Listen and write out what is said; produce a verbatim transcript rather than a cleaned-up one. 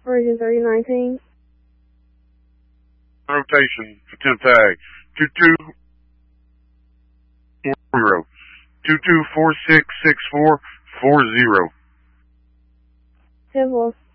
Origin thirty nineteen. Rotation for ten tag. Two two four zero. Two two four six six four four zero. ten four.